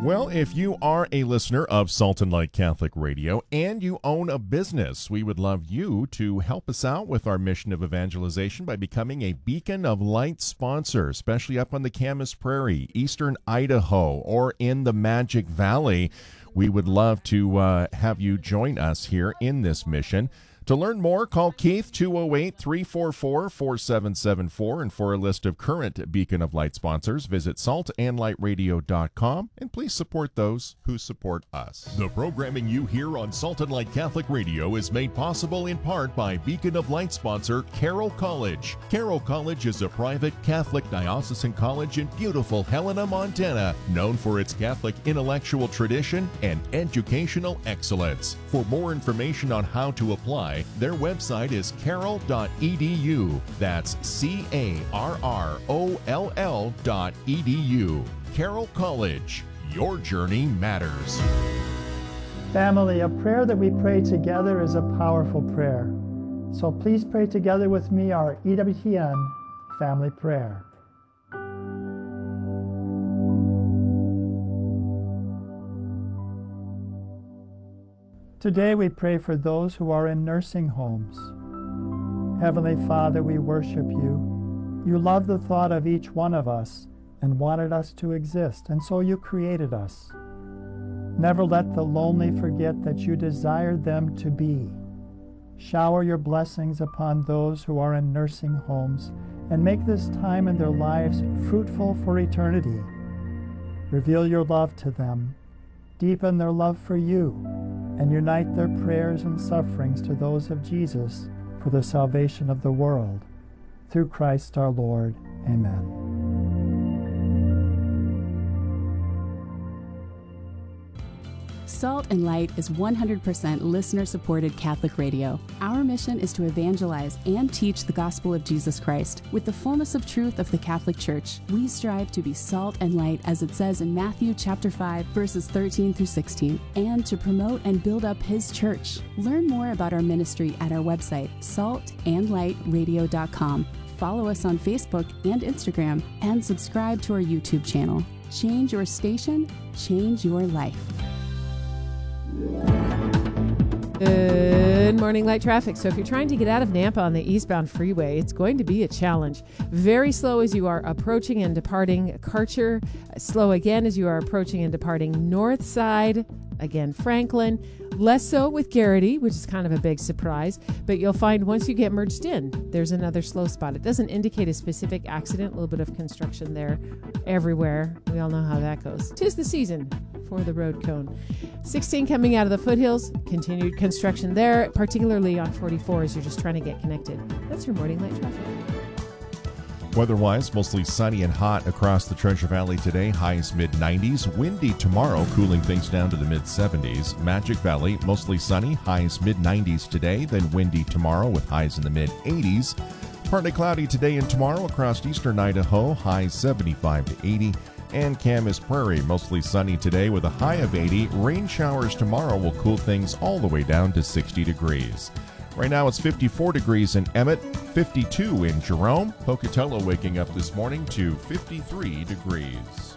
Well, if you are a listener of Salt and Light Catholic Radio and you own a business, we would love you to help us out with our mission of evangelization by becoming a Beacon of Light sponsor, especially up on the Camas Prairie, eastern Idaho, or in the Magic Valley. We would love to have you join us here in this mission. To learn more, call Keith 208-344-4774. And for a list of current Beacon of Light sponsors, visit saltandlightradio.com. And please support those who support us. The programming you hear on Salt and Light Catholic Radio is made possible in part by Beacon of Light sponsor Carroll College. Carroll College is a private Catholic diocesan college in beautiful Helena, Montana, known for its Catholic intellectual tradition and educational excellence. For more information on how to apply, their website is carroll.edu. That's CARROLL.edu. Carroll College. Your journey matters. Family, a prayer that we pray together is a powerful prayer. So please pray together with me our EWTN family prayer. Today we pray for those who are in nursing homes. Heavenly Father, we worship you. You love the thought of each one of us and wanted us to exist, and so you created us. Never let the lonely forget that you desired them to be. Shower your blessings upon those who are in nursing homes and make this time in their lives fruitful for eternity. Reveal your love to them. Deepen their love for you, and unite their prayers and sufferings to those of Jesus for the salvation of the world. Through Christ our Lord. Amen. Salt and Light is 100% listener-supported Catholic radio. Our mission is to evangelize and teach the gospel of Jesus Christ with the fullness of truth of the Catholic Church. We strive to be salt and light, as it says in Matthew chapter 5, verses 13 through 16, and to promote and build up His church. Learn more about our ministry at our website, saltandlightradio.com. Follow us on Facebook and Instagram, and subscribe to our YouTube channel. Change your station, change your life. Good morning, light traffic. So if you're trying to get out of Nampa on the eastbound freeway, it's going to be a challenge. Very slow as you are approaching and departing Karcher. Slow again as you are approaching and departing North Side. Again, Franklin. Less so with Garrity, which is kind of a big surprise. But you'll find once you get merged in, there's another slow spot. It doesn't indicate a specific accident. A little bit of construction there everywhere. We all know how that goes. 'Tis the season for the road cone. 16 coming out of the foothills. Continued construction there, particularly on 44 as you're just trying to get connected. That's your morning light traffic. Weather-wise, mostly sunny and hot across the Treasure Valley today. Highs mid-90s. Windy tomorrow, cooling things down to the mid-70s. Magic Valley, mostly sunny. Highs mid-90s today, then windy tomorrow with highs in the mid-80s. Partly cloudy today and tomorrow across eastern Idaho. Highs 75 to 80. And Camas Prairie, mostly sunny today with a high of 80. Rain showers tomorrow will cool things all the way down to 60 degrees. Right now it's 54 degrees in Emmett, 52 in Jerome. Pocatello waking up this morning to 53 degrees.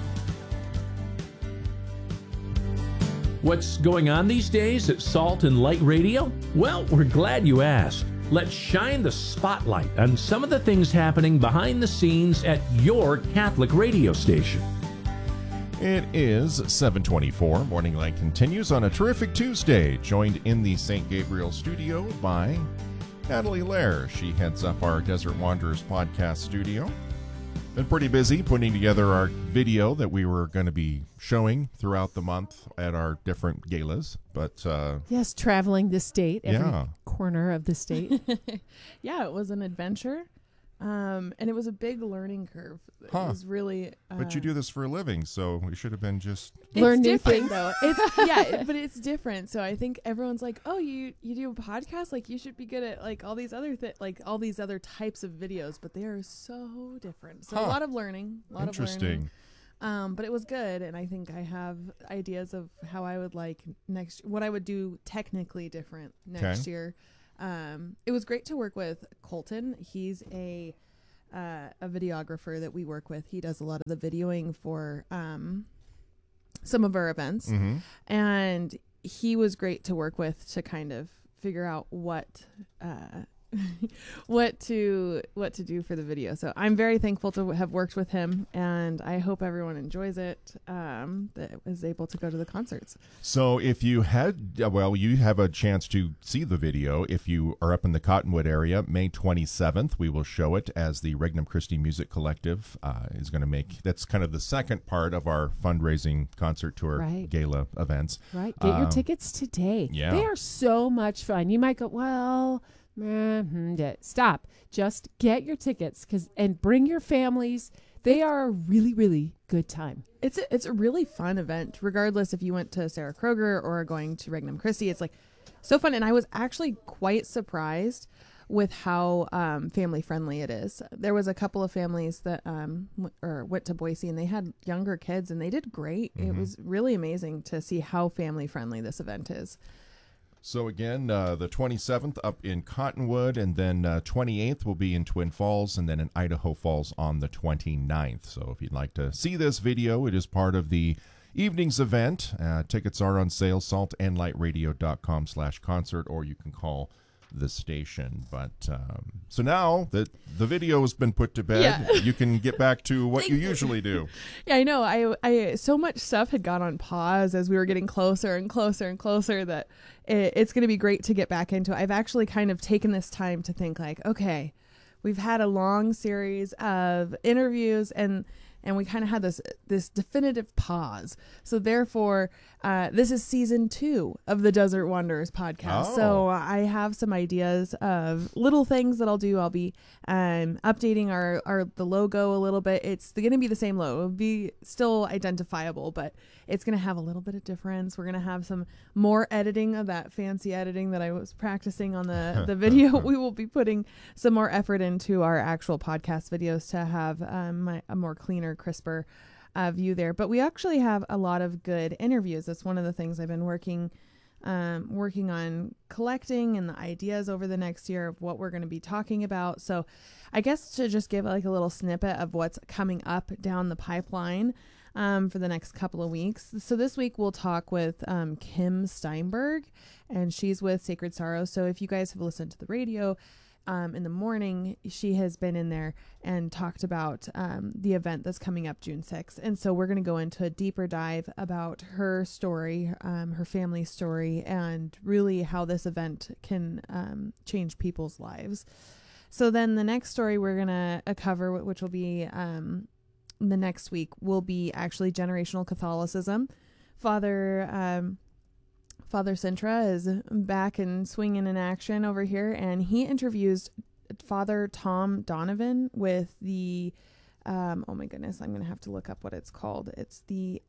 What's going on these days at Salt and Light Radio? Well, we're glad you asked. Let's shine the spotlight on some of the things happening behind the scenes at your Catholic radio station. It is 7:24. Morning Light continues on a terrific Tuesday, joined in the St. Gabriel studio by Natalie Lair. She heads up our Desert Wanderers podcast studio. Been pretty busy putting together our video that we were going to be showing throughout the month at our different galas. But yes, traveling the state, every corner of the state. Yeah, it was an adventure. And it was a big learning curve. It was really. But you do this for a living, so we should have been just learn new things. Though. But it's different. So I think everyone's like, "Oh, you do a podcast? Like you should be good at like all these other all these other types of videos." But they are so different. So a lot of learning. Interesting. But it was good, and I think I have ideas of how I would like what I would do technically different next year. It was great to work with Colton. He's a videographer that we work with. He does a lot of the videoing for some of our events, and he was great to work with to kind of figure out what to do for the video. So I'm very thankful to have worked with him, and I hope everyone enjoys it, that was able to go to the concerts. So if you you have a chance to see the video. If you are up in the Cottonwood area, May 27th, we will show it as the Regnum Christi Music Collective is going to make. That's kind of the second part of our fundraising concert tour gala events. Right. Get your tickets today. Yeah. They are so much fun. You might go, well, stop. Just get your tickets and bring your families. They are a really, really good time. It's a really fun event, regardless if you went to Sarah Kroger or going to Regnum Christi. It's like so fun. And I was actually quite surprised with how family friendly it is. There was a couple of families that went to Boise, and they had younger kids, and they did great. It was really amazing to see how family friendly this event is. So again, the 27th up in Cottonwood, and then 28th will be in Twin Falls, and then in Idaho Falls on the 29th. So if you'd like to see this video, it is part of the evening's event. Tickets are on sale, saltandlightradio.com/concert, or you can call the station. But so now that the video has been put to bed, you can get back to what you usually do. Yeah, I know. I so much stuff had gone on pause as we were getting closer and closer and closer that it's going to be great to get back into. I've actually kind of taken this time to think like, okay, we've had a long series of interviews, and we kind of had this definitive pause. So therefore, this is season 2 of the Desert Wanderers podcast. Oh. So I have some ideas of little things that I'll do. I'll be updating the logo a little bit. It's going to be the same logo. It'll be still identifiable, but it's going to have a little bit of difference. We're going to have some more editing of that fancy editing that I was practicing on the video. We will be putting some more effort into our actual podcast videos to have a more cleaner, crisper view there. But we actually have a lot of good interviews. That's one of the things I've been working on collecting, and the ideas over the next year of what we're going to be talking about. So I guess to just give like a little snippet of what's coming up down the pipeline for the next couple of weeks. So this week we'll talk with Kim Steinberg, and she's with Sacred Sorrow. So if you guys have listened to the radio in the morning, she has been in there and talked about the event that's coming up June 6th. And so we're going to go into a deeper dive about her story, her family's story, and really how this event can change people's lives. So then the next story we're going to cover, which will be the next week, will be actually generational Catholicism. Father Sintra is back and swinging in action over here, and he interviews Father Tom Donovan with the, oh my goodness, I'm going to have to look up what it's called. It's the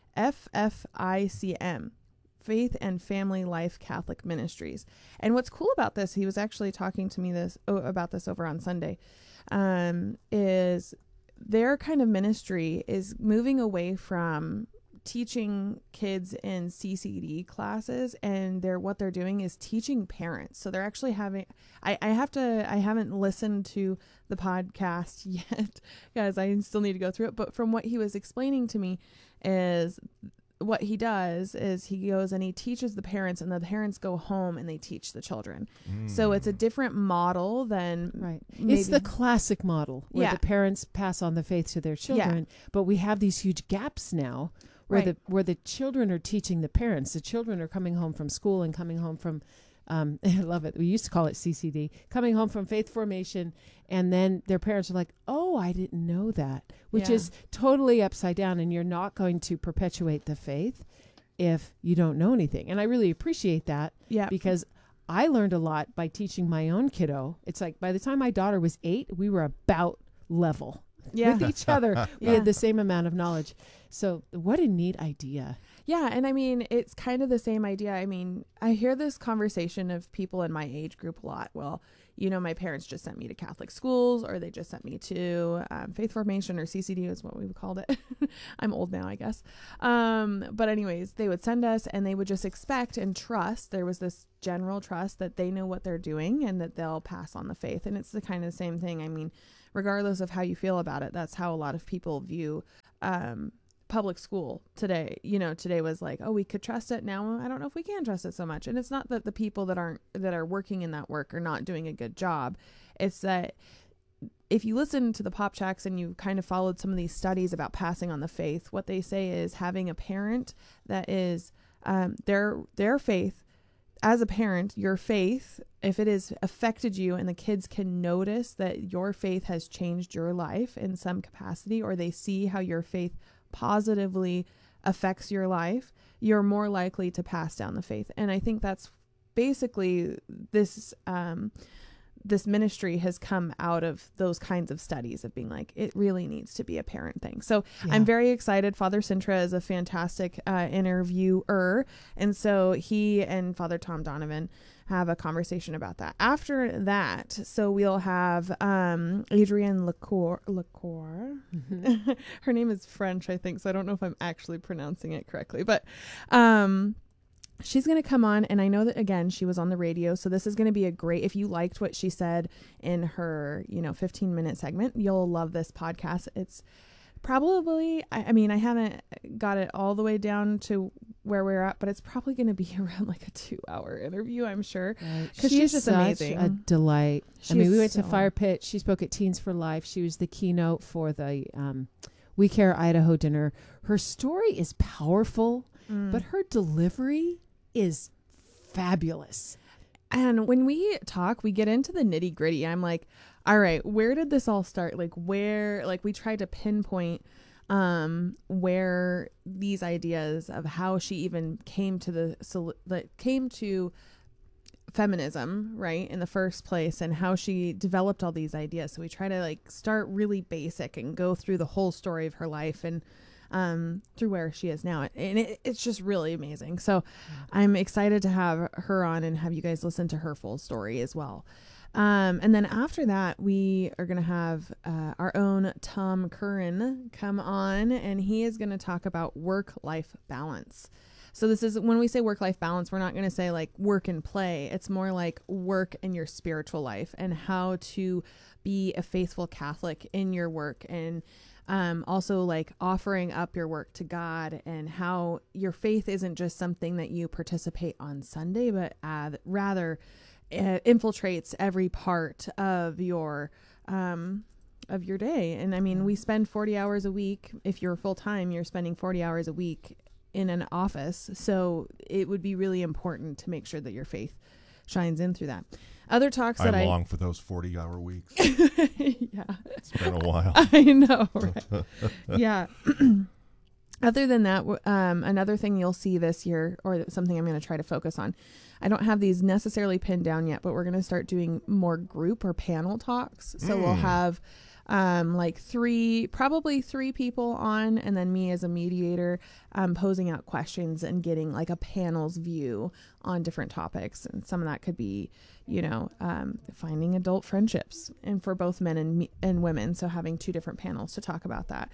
FFICM, Faith and Family Life Catholic Ministries. And what's cool about this, he was actually talking to me about this over on Sunday, is their kind of ministry is moving away from teaching kids in CCD classes, and what they're doing is teaching parents. So they're actually having, I haven't listened to the podcast yet because I still need to go through it. But from what he was explaining to me is what he does is he goes and he teaches the parents, and the parents go home and they teach the children. So it's a different model than It's the classic model where the parents pass on the faith to their children, but we have these huge gaps now where the children are teaching the parents. The children are coming home from school and coming home from I love it. We used to call it CCD, coming home from faith formation, and then their parents are like, oh, I didn't know that, which is totally upside down, and you're not going to perpetuate the faith if you don't know anything. And I really appreciate that because I learned a lot by teaching my own kiddo. It's like by the time my daughter was 8, we were about level with each other. We had the same amount of knowledge. So what a neat idea. Yeah, and I mean, it's kind of the same idea. I mean, I hear this conversation of people in my age group a lot. Well, you know, my parents just sent me to Catholic schools, or they just sent me to faith formation, or CCD is what we called it. I'm old now, I guess. But anyways, they would send us, and they would just expect and trust. There was this general trust that they know what they're doing and that they'll pass on the faith. And it's the kind of same thing. I mean, regardless of how you feel about it, that's how a lot of people view public school today. You know, today was like, oh, we could trust it. Now I don't know if we can trust it so much. And it's not that the people that are working in that work are not doing a good job. It's that if you listen to the Pop Checks and you kind of followed some of these studies about passing on the faith, what they say is having a parent that is their faith. As a parent, your faith, if it has affected you and the kids can notice that your faith has changed your life in some capacity, or they see how your faith positively affects your life, you're more likely to pass down the faith. And I think that's basically this ministry has come out of those kinds of studies of being like, it really needs to be a parent thing. So I'm very excited. Father Sintra is a fantastic interviewer. And so he and Father Tom Donovan have a conversation about that. After that, so we'll have Adrienne Lecour. Mm-hmm. Her name is French, I think, so I don't know if I'm actually pronouncing it correctly. But she's going to come on, and I know that, again, she was on the radio, so this is going to be a great, if you liked what she said in her, 15-minute segment, you'll love this podcast. It's probably, I mean, I haven't got it all the way down to where we're at, but it's probably going to be around like a 2-hour interview, I'm sure. Because she's just amazing. A delight. We went to Fire Pit. She spoke at Teens for Life. She was the keynote for the We Care Idaho dinner. Her story is powerful, but her delivery is fabulous. And when we talk, we get into the nitty gritty. I'm like, all right, where did this all start? Like we tried to pinpoint where these ideas of how she even came to feminism, right, in the first place, and how she developed all these ideas. So we try to like start really basic and go through the whole story of her life and through where she is now. And it's just really amazing. So I'm excited to have her on and have you guys listen to her full story as well. And then after that, we are going to have our own Tom Curran come on, and he is going to talk about work-life balance. So this is, when we say work-life balance, we're not going to say like work and play. It's more like work and your spiritual life, and how to be a faithful Catholic in your work, and also like offering up your work to God, and how your faith isn't just something that you participate on Sunday, but rather infiltrates every part of your day. And I mean, we spend 40 hours a week. If you're full time, you're spending 40 hours a week in an office. So it would be really important to make sure that your faith shines in through that. Other talks that I long for those 40-hour weeks. Yeah. It's been a while. I know, right? Yeah. Other than that, another thing you'll see this year, or something I'm going to try to focus on, I don't have these necessarily pinned down yet, but we're going to start doing more group or panel talks. So we'll have like probably three people on, and then me as a mediator posing out questions and getting like a panel's view on different topics. And some of that could be, finding adult friendships, and for both men and women. So having two different panels to talk about that.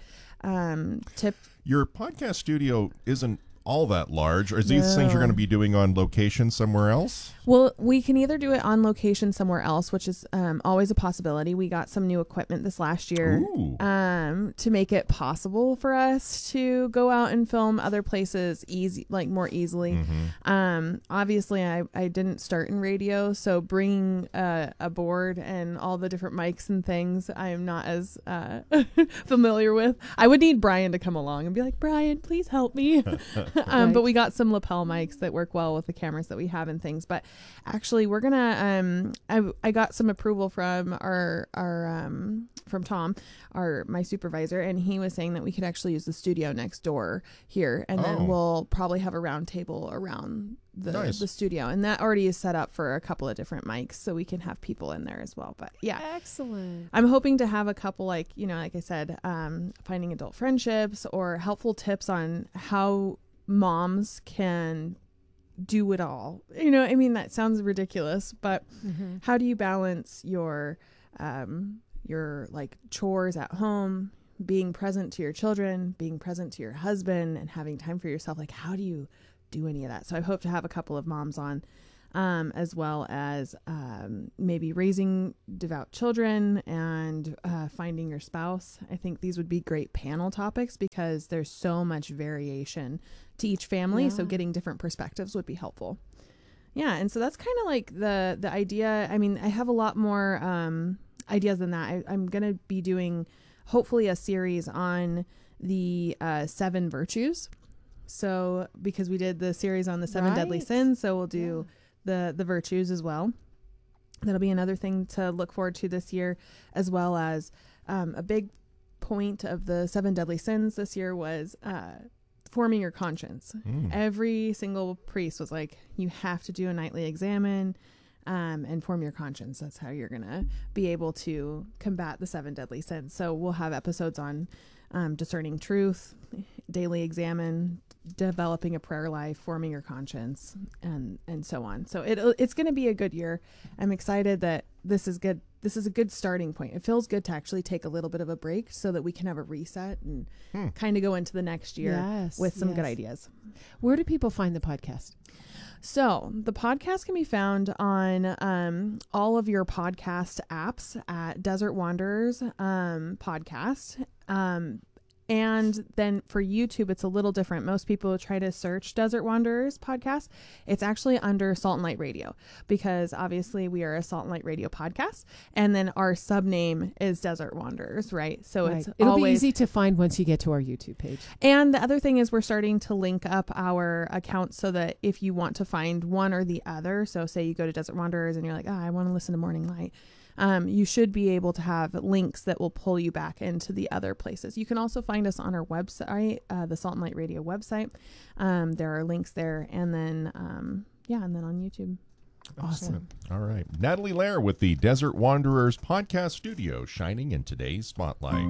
Your podcast studio isn't all that large. Or is these things you're going to be doing on location somewhere else? Well, we can either do it on location somewhere else, which is always a possibility. We got some new equipment this last year to make it possible for us to go out and film other places more easily. Mm-hmm. Obviously, I didn't start in radio, so bringing a board and all the different mics and things, I am not as familiar with. I would need Brian to come along and be like, Brian, please help me. But we got some lapel mics that work well with the cameras that we have and things. But actually, we're gonna I got some approval from our from Tom, my supervisor, and he was saying that we could actually use the studio next door here, and then we'll probably have a round table around the studio, and that already is set up for a couple of different mics, so we can have people in there as well. But yeah, excellent. I'm hoping to have a couple, like I said, finding adult friendships or helpful tips on how moms can do it all. I mean, that sounds ridiculous, but how do you balance your like chores at home, being present to your children, being present to your husband, and having time for yourself? Like, how do you do any of that? So I hope to have a couple of moms on as well as maybe raising devout children and finding your spouse. I think these would be great panel topics because there's so much variation to each family. So getting different perspectives would be helpful. Yeah. And so that's kind of like the idea. I mean, I have a lot more ideas than that. I'm going to be doing hopefully a series on the 7 virtues. So because we did the series on the 7 deadly sins, so we'll do the virtues as well. That'll be another thing to look forward to this year, as well as a big point of the 7 deadly sins this year was forming your conscience. Every single priest was like, you have to do a nightly examine and form your conscience. That's how you're going to be able to combat the 7 deadly sins. So we'll have episodes on discerning truth, daily examine, developing a prayer life, forming your conscience, and so on. So it's going to be a good year. I'm excited that this is good. This is a good starting point. It feels good to actually take a little bit of a break so that we can have a reset and kind of go into the next year with some good ideas. Where do people find the podcast? So the podcast can be found on all of your podcast apps at Desert Wanderers podcast. And then for YouTube, it's a little different. Most people try to search Desert Wanderers podcast. It's actually under Salt and Light Radio because obviously we are a Salt and Light Radio podcast. And then our sub name is Desert Wanderers, right? So it'll be easy to find once you get to our YouTube page. And the other thing is we're starting to link up our accounts so that if you want to find one or the other, so say you go to Desert Wanderers and you're like, I want to listen to Morning Light. You should be able to have links that will pull you back into the other places. You can also find us on our website, the Salt and Light Radio website. There are links there. And then, and then on YouTube. Awesome. All right. Natalie Lair with the Desert Wanderers podcast studio, shining in today's spotlight.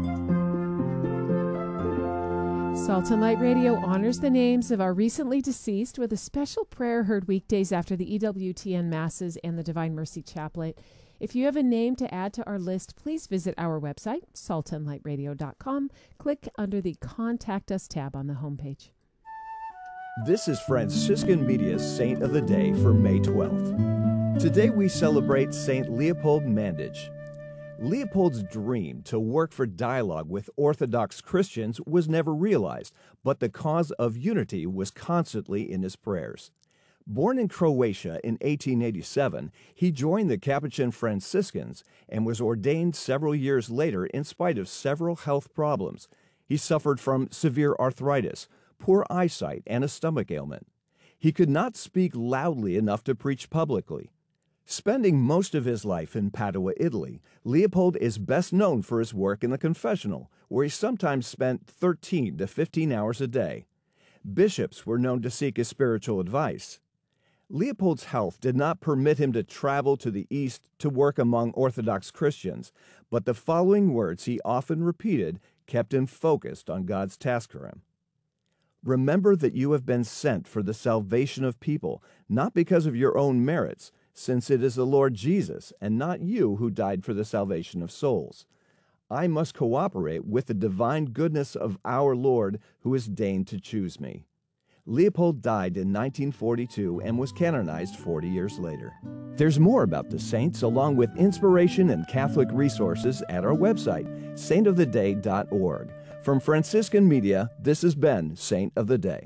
Salt and Light Radio honors the names of our recently deceased with a special prayer heard weekdays after the EWTN Masses and the Divine Mercy Chaplet. If you have a name to add to our list, please visit our website, saltandlightradio.com. Click under the Contact Us tab on the homepage. This is Franciscan Media's Saint of the Day for May 12th. Today we celebrate Saint Leopold Mandage. Leopold's dream to work for dialogue with Orthodox Christians was never realized, but the cause of unity was constantly in his prayers. Born in Croatia in 1887, he joined the Capuchin Franciscans and was ordained several years later in spite of several health problems. He suffered from severe arthritis, poor eyesight, and a stomach ailment. He could not speak loudly enough to preach publicly. Spending most of his life in Padua, Italy, Leopold is best known for his work in the confessional, where he sometimes spent 13 to 15 hours a day. Bishops were known to seek his spiritual advice. Leopold's health did not permit him to travel to the East to work among Orthodox Christians, but the following words he often repeated kept him focused on God's task for him. Remember that you have been sent for the salvation of people, not because of your own merits, since it is the Lord Jesus and not you who died for the salvation of souls. I must cooperate with the divine goodness of our Lord who has deigned to choose me. Leopold died in 1942 and was canonized 40 years later. There's more about the saints along with inspiration and Catholic resources at our website, saintoftheday.org. From Franciscan Media, this has been Saint of the Day.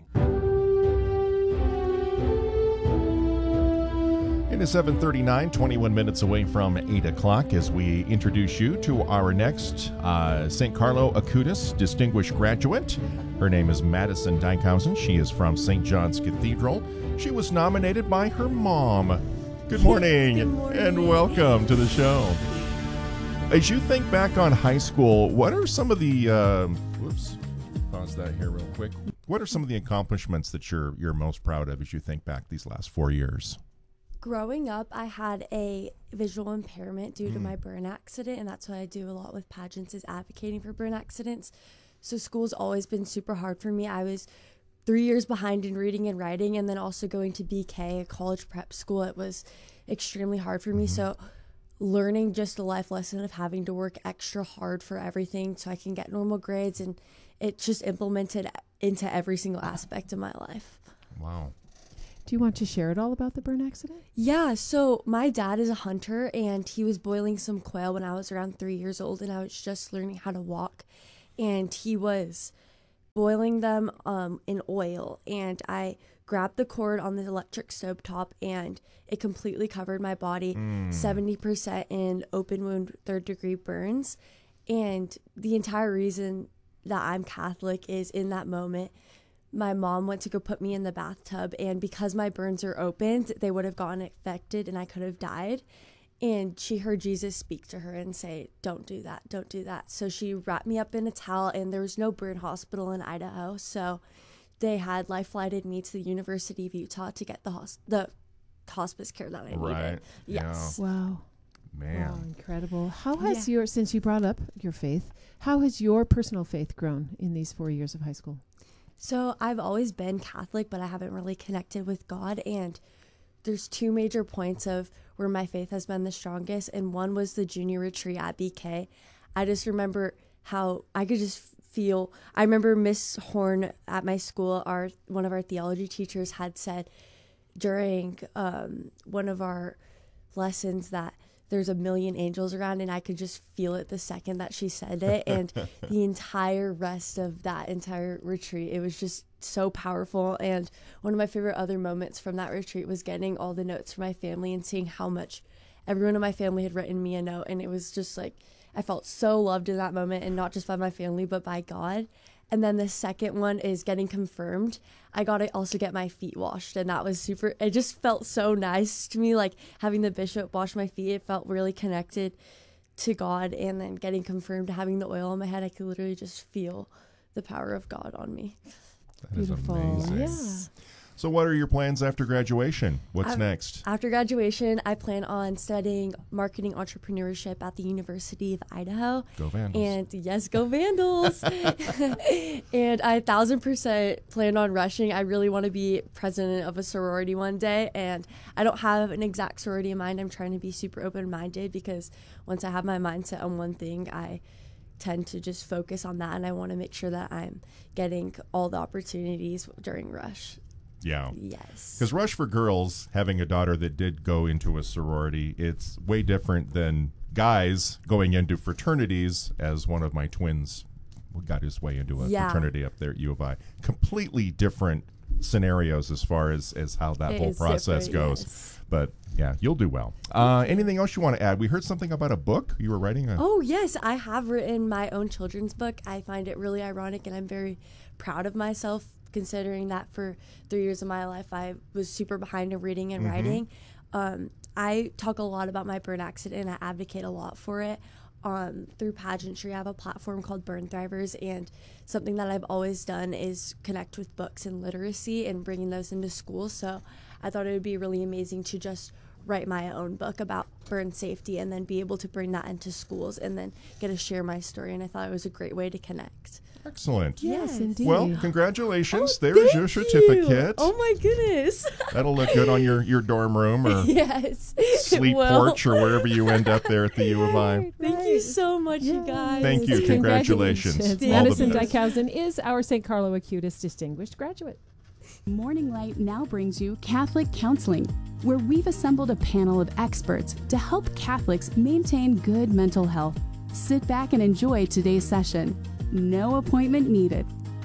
It is 7:39, 21 minutes away from 8 o'clock as we introduce you to our next St. Carlo Acutis Distinguished Graduate. Her name is Madison Dykhuizen. She is from St. John's Cathedral. She was nominated by her mom. Good morning, and welcome to the show. As you think back on high school, what are some of the pause that here real quick. What are some of the accomplishments that you're most proud of as you think back these last 4 years? Growing up, I had a visual impairment due to my burn accident, and that's what I do a lot with pageants is advocating for burn accidents. So school's always been super hard for me. I was 3 years behind in reading and writing, and then also going to BK, a college prep school. It was extremely hard for me. So learning just a life lesson of having to work extra hard for everything so I can get normal grades, and it just implemented into every single aspect of my life. Wow. Do you want to share at all about the burn accident? Yeah, so my dad is a hunter, and he was boiling some quail when I was around 3 years old, and I was just learning how to walk. And he was boiling them in oil, and I grabbed the cord on the electric stove top, and it completely covered my body, 70% in open wound 3rd-degree burns. And the entire reason that I'm Catholic is in that moment, my mom went to go put me in the bathtub, and because my burns are opened, they would have gotten infected and I could have died. And she heard Jesus speak to her and say, don't do that, don't do that. So she wrapped me up in a towel, and there was no burn hospital in Idaho. So they had life-flighted me to the University of Utah to get the hospice care that I needed. Yes. Yeah. Wow. Man. Wow, incredible. How has since you brought up your faith, how has your personal faith grown in these 4 years of high school? So I've always been Catholic, but I haven't really connected with God. And there's 2 major points of where my faith has been the strongest. And one was the junior retreat at BK. I just remember how I could just feel. I remember Miss Horn at my school, one of our theology teachers, had said during one of our lessons that there's 1 million angels around, and I could just feel it the second that she said it. And the entire rest of that entire retreat, it was just so powerful. And one of my favorite other moments from that retreat was getting all the notes from my family and seeing how much everyone in my family had written me a note. And it was just like, I felt so loved in that moment, and not just by my family, but by God. And then the second one is getting confirmed. I got to also get my feet washed, and that was it just felt so nice to me, like having the bishop wash my feet. It felt really connected to God. And then getting confirmed, having the oil on my head, I could literally just feel the power of God on me. That is Beautiful. amazing. Yeah. So what are your plans after graduation? What's next? After graduation, I plan on studying marketing entrepreneurship at the University of Idaho. Go Vandals. And yes, go Vandals. And I 1,000% plan on rushing. I really want to be president of a sorority one day. And I don't have an exact sorority in mind. I'm trying to be super open-minded, because once I have my mindset on one thing, I tend to just focus on that. And I want to make sure that I'm getting all the opportunities during rush. Yeah. Yes. Because Rush for Girls, having a daughter that did go into a sorority, it's way different than guys going into fraternities, as one of my twins got his way into a fraternity up there at U of I. Completely different scenarios as far as how that whole process goes. Yes. But yeah, you'll do well. Anything else you want to add? We heard something about a book you were writing. Oh, yes. I have written my own children's book. I find it really ironic, and I'm very proud of myself, considering that for 3 years of my life I was super behind in reading and writing. I talk a lot about my burn accident, and I advocate a lot for it through pageantry. I have a platform called Burn Thrivers, and something that I've always done is connect with books and literacy and bringing those into schools. So I thought it would be really amazing to just write my own book about burn safety, and then be able to bring that into schools, and then get to share my story. And I thought it was a great way to connect. Excellent. Yes, indeed. Well, congratulations. There's your certificate. Oh my goodness. That'll look good on your dorm room or yes. sleep porch or wherever you end up there at the U of I. Thank you so much, you guys. Thank you. Congratulations. All the Madison best. Dykhuizen is our St. Carlo Acutis Distinguished Graduate. Morning Light now brings you Catholic Counseling, where we've assembled a panel of experts to help Catholics maintain good mental health. Sit back and enjoy today's session. No appointment needed.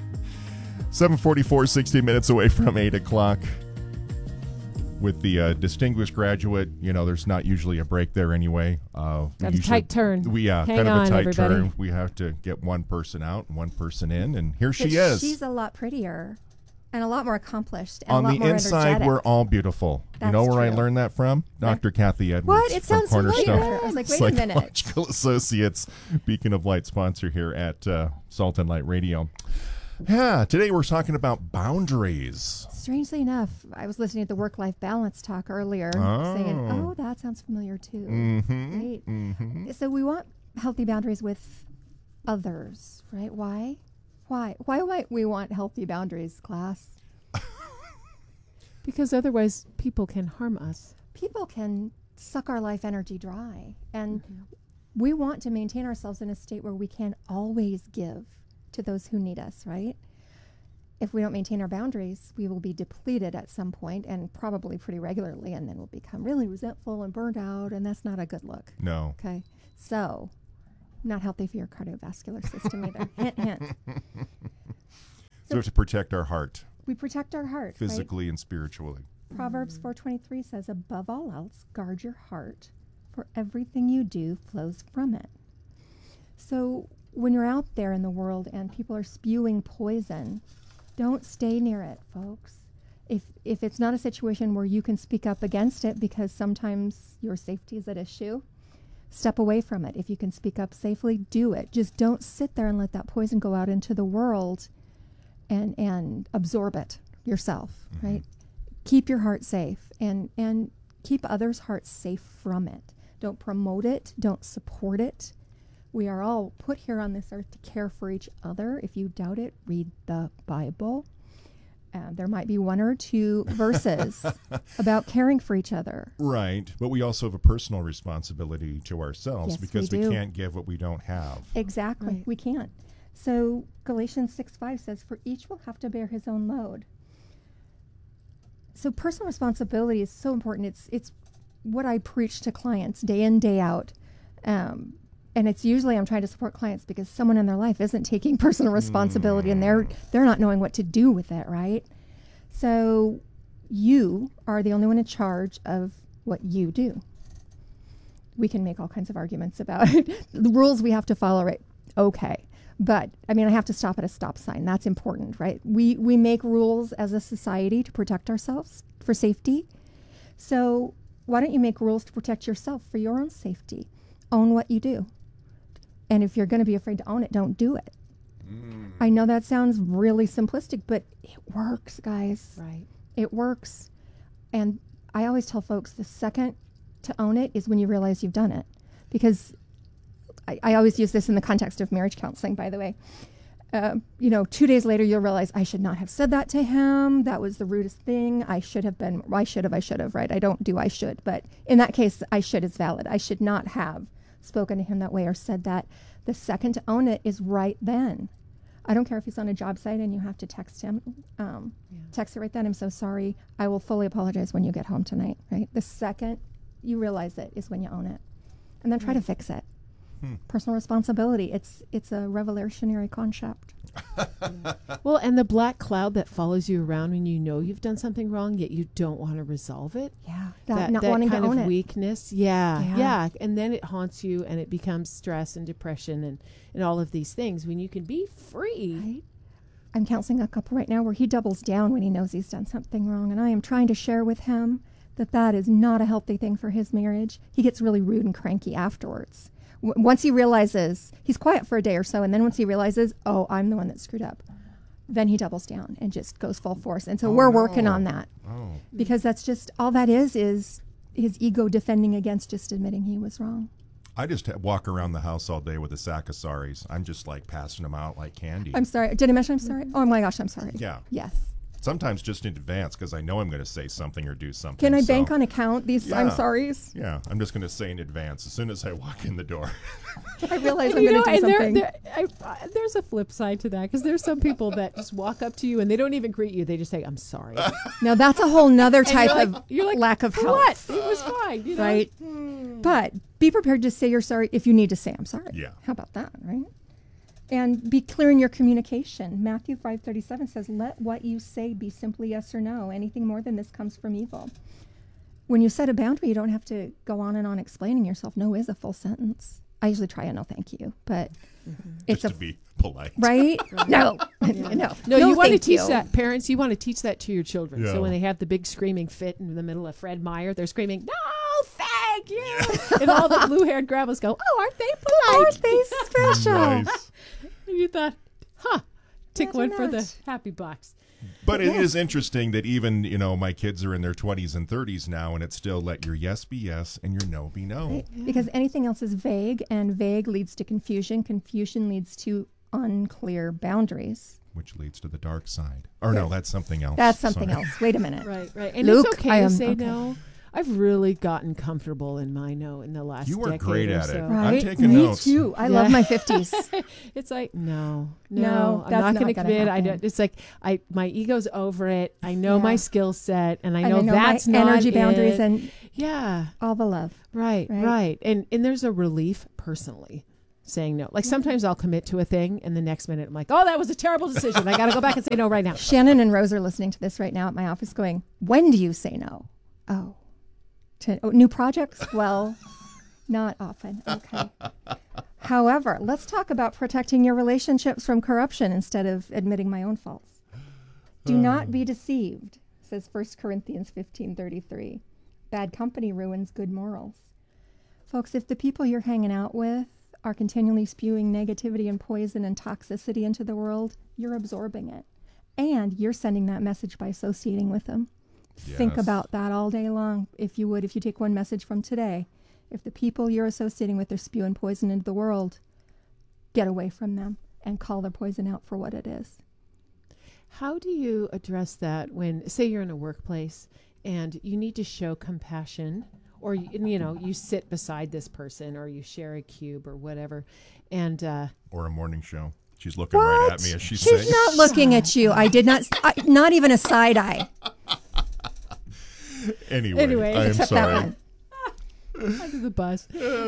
7:44, 60 minutes away from 8 o'clock. With the distinguished graduate, there's not usually a break there anyway. Got a tight turn. Hang kind of a tight turn. We have to get one person out and one person in, and here she is. She's a lot prettier and a lot more accomplished. And on a lot the more inside, energetic. we're all beautiful. That's you know where I true. learned that from? Dr. Kathy Edwards. What? It from sounds Cornerstone familiar. I was like, wait a minute. Psychological Associates, Beacon of Light sponsor here at Salt and Light Radio. Yeah, today we're talking about boundaries. Strangely enough, I was listening to the work-life balance talk earlier, saying, "Oh, that sounds familiar too." Right. Mm-hmm. So we want healthy boundaries with others, right? Why? Why might we want healthy boundaries, class? Because otherwise people can harm us. People can suck our life energy dry, and we want to maintain ourselves in a state where we can always give to those who need us, right? if we don't maintain our boundaries, we will be depleted at some point, and probably pretty regularly, and then we'll become really resentful and burned out, and that's not a good look. No. Okay. So, not healthy for your cardiovascular system either. Hint, hint. So we have to protect our heart. We protect our heart. Physically and spiritually. Proverbs 4:23 says, above all else, guard your heart, for everything you do flows from it. So when you're out there in the world and people are spewing poison, don't stay near it, folks. If it's not a situation where you can speak up against it because sometimes your safety is at issue, step away from it. If you can speak up safely, do it. Just don't sit there and let that poison go out into the world and absorb it yourself, right? Keep your heart safe and keep others' hearts safe from it. Don't promote it. Don't support it. We are all put here on this earth to care for each other. If you doubt it, read the Bible. There might be one or two verses about caring for each other. Right. But we also have a personal responsibility to ourselves, Yes, because we we do. can't give what we don't have. Exactly. Right. We can't. So Galatians 6:5 says, for each will have to bear his own load. So personal responsibility is so important. It's what I preach to clients day in, day out. And it's usually I'm trying to support clients because someone in their life isn't taking personal responsibility and they're not knowing what to do with it, right? So you are the only one in charge of what you do. We can make all kinds of arguments about it. The rules we have to follow, right? Okay. But, I mean, I have to stop at a stop sign. That's important, right? We make rules as a society to protect ourselves for safety. So why don't you make rules to protect yourself for your own safety? Own what you do. And if you're going to be afraid to own it, don't do it. I know that sounds really simplistic, but it works, guys. Right. It works. And I always tell folks the second to own it is when you realize you've done it. Because I always use this in the context of marriage counseling, by the way. 2 days later, you'll realize I should not have said that to him. That was the rudest thing. I should have, right? I don't do I should. But in that case, I should is valid. I should not have spoken to him that way or said that. The second to own it is right then. I don't care if he's on a job site and you have to text him. Text it right then. I'm so sorry. I will fully apologize when you get home tonight, right? The second you realize it is when you own it. And then try to fix it. Personal responsibility. It's a revolutionary concept. Well, and the black cloud that follows you around when you know you've done something wrong, yet you don't want to resolve it. Yeah. That not wanting kind to own of it. weakness. Yeah. And then it haunts you and it becomes stress and depression and all of these things when you can be free. Right. I'm counseling a couple right now where he doubles down when he knows he's done something wrong. And I am trying to share with him that is not a healthy thing for his marriage. He gets really rude and cranky afterwards. Once he realizes, he's quiet for a day or so, and then once he realizes, oh, I'm the one that screwed up, then he doubles down and just goes full force. And so we're working on that. Because that's just, all that is his ego defending against just admitting he was wrong. I just walk around the house all day with a sack of sorries. I'm just like passing them out like candy. I'm sorry. Did I mention I'm sorry? Oh my gosh, I'm sorry. Yeah. Yes. Sometimes just in advance because I know I'm going to say something or do something. Can I bank on account these I'm sorries? Yeah, I'm just going to say in advance as soon as I walk in the door. I realize I'm going to do something. There's a flip side to that because there's some people that just walk up to you and they don't even greet you. They just say, I'm sorry. Now that's a whole nother type of lack of help. What? It was fine. You know? Right. But be prepared to say you're sorry if you need to say I'm sorry. Yeah. How about that, right? And be clear in your communication. Matthew 5:37 says, let what you say be simply yes or no. Anything more than this comes from evil. When you set a boundary, you don't have to go on and on explaining yourself. No is a full sentence. I usually try a no thank you, but it's just to be polite. Right? No. No, you want to teach you. that, parents, you want to teach that to your children. Yeah. So when they have the big screaming fit in the middle of Fred Meyer, they're screaming, no, thank you. And all the blue-haired grandmas go, oh, aren't they polite? Aren't they special? Nice. And you thought, tick Imagine one for the that. happy box. But it is interesting that even, my kids are in their 20s and 30s now, and it's still let your yes be yes and your no be no. Right? Because anything else is vague, and vague leads to confusion. Confusion leads to unclear boundaries. Which leads to the dark side. Or no, that's something else. That's something Sorry. else. Wait a minute. Right. And Luke, it's okay to say okay. no. I've really gotten comfortable in my no in the last You were decade great or at so. it. Right? I'm taking Me notes. too. I love my 50s. It's like no, No, I'm that's not not going to gonna commit. happen. It's like my ego's over it. I know Yeah. my skill set, and I And know that's my not energy boundaries it. and Yeah, all the love. right. And there's a relief personally saying no. Like sometimes I'll commit to a thing, and the next minute I'm like, oh, that was a terrible decision. I got to go back and say no right now. Shannon and Rose are listening to this right now at my office going, when do you say no? New projects? Well, not often. Okay. However, let's talk about protecting your relationships from corruption instead of admitting my own faults. Do not be deceived, says 1 Corinthians 15:33. Bad company ruins good morals. Folks, if the people you're hanging out with are continually spewing negativity and poison and toxicity into the world, you're absorbing it. And you're sending that message by associating with them. Think Yes. about that all day long, if you take one message from today. If the people you're associating with are spewing poison into the world, get away from them and call their poison out for what it is. How do you address that when, say, you're in a workplace and you need to show compassion, or you sit beside this person, or you share a cube or whatever, and Or a morning show. She's looking right at me as she's She's saying. not looking at you. I did not, not even a side eye. Anyway, I am except sorry. that one. under the bus.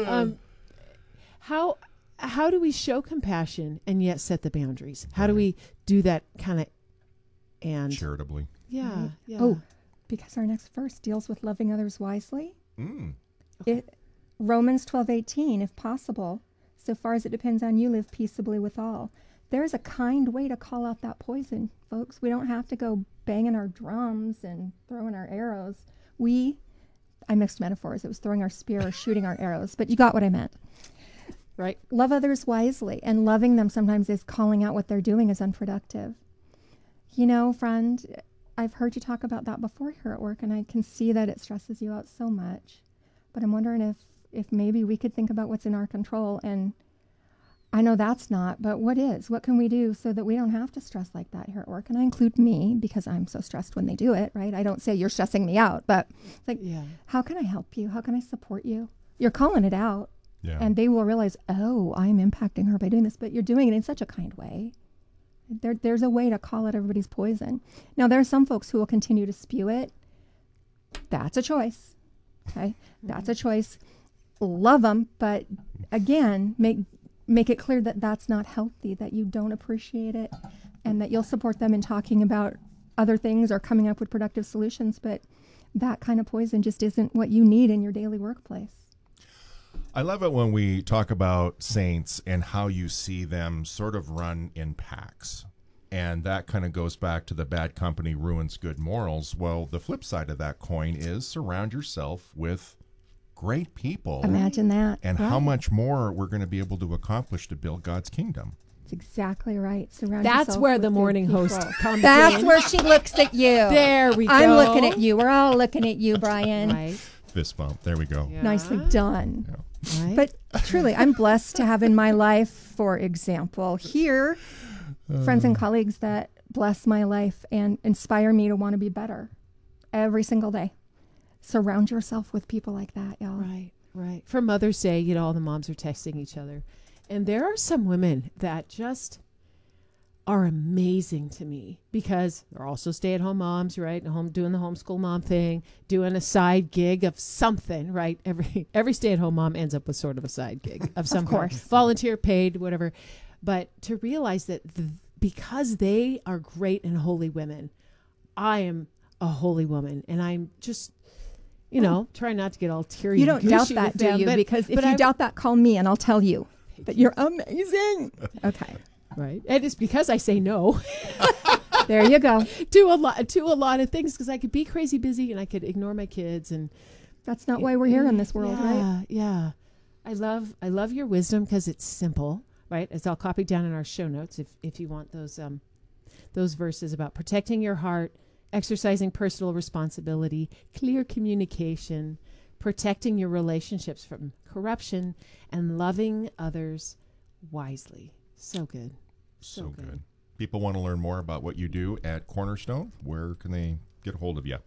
How do we show compassion and yet set the boundaries? How do we do that kind of and Charitably. yeah. Oh, because our next verse deals with loving others wisely. Romans 12:18, if possible, so far as it depends on you, live peaceably with all. There's a kind way to call out that poison, folks. We don't have to go banging our drums and throwing our arrows. I mixed metaphors. It was throwing our spear or shooting our arrows, but you got what I meant. Right. Love others wisely, and loving them sometimes is calling out what they're doing is unproductive. You know, friend, I've heard you talk about that before here at work, and I can see that it stresses you out so much. But I'm wondering if maybe we could think about what's in our control. And I know that's not, but what is? What can we do so that we don't have to stress like that here at work? And I include me because I'm so stressed when they do it, right? I don't say you're stressing me out, but it's like, how can I help you? How can I support you? You're calling it out. Yeah. And they will realize, oh, I'm impacting her by doing this, but you're doing it in such a kind way. There's a way to call out everybody's poison. Now, there are some folks who will continue to spew it. That's a choice. Okay? That's a choice. Love them, but again, make it clear that that's not healthy, that you don't appreciate it, and that you'll support them in talking about other things or coming up with productive solutions, but that kind of poison just isn't what you need in your daily workplace. I love it when we talk about saints and how you see them sort of run in packs. And that kind of goes back to the bad company ruins good morals. Well, the flip side of that coin is surround yourself with great people. Imagine that. And how much more we're going to be able to accomplish to build God's kingdom. That's exactly right. Surround That's yourself where with the good morning people. host comes That's in. where she looks at you. There we go. I'm looking at you. We're all looking at you, Brian. Right. Fist bump. There we go. Yeah. Nicely done. Right. But truly, I'm blessed to have in my life, for example, here, friends and colleagues that bless my life and inspire me to want to be better every single day. Surround yourself with people like that, y'all. Right, right. For Mother's Day, all the moms are texting each other. And there are some women that just are amazing to me because they're also stay-at-home moms, right? Home doing the homeschool mom thing, doing a side gig of something, right? Every stay-at-home mom ends up with sort of a side gig of some kind. Volunteer, paid, whatever. But to realize that because they are great and holy women, I am a holy woman, and I'm just, trying not to get all teary. You don't doubt with that, do them, you? Because if but you doubt that, call me and I'll tell you that you're amazing. Okay. Right. And it's because I say no. There you go. to a lot of things, because I could be crazy busy and I could ignore my kids, and that's not why we're here in this world, right? Yeah. I love your wisdom because it's simple, right? It's all copied down in our show notes if you want those verses about protecting your heart, exercising personal responsibility, clear communication, protecting your relationships from corruption, and loving others wisely. So good. So good. People want to learn more about what you do at Cornerstone. Where can they get a hold of you?